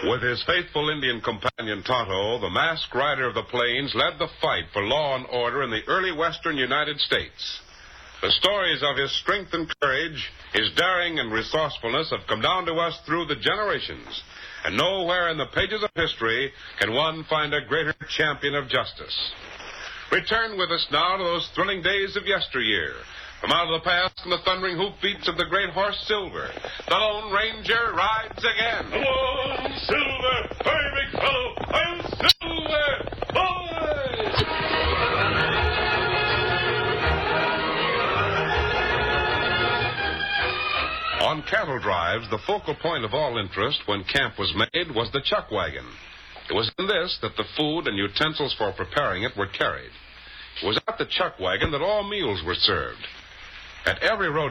With his faithful Indian companion Tonto, the masked rider of the plains led the fight for law and order in the early western United States. The stories of his strength and courage, his daring and resourcefulness have come down to us through the generations. And nowhere in the pages of history can one find a greater champion of justice. Return with us now to those thrilling days of yesteryear. From out of the past and the thundering hoofbeats of the great horse Silver, the Lone Ranger rides again. Come on, Silver! Hurry, big fellow! I'm Silver! Boy! On cattle drives, the focal point of all interest when camp was made was the chuck wagon. It was in this that the food and utensils for preparing it were carried. It was at the chuck wagon that all meals were served. At every rodeo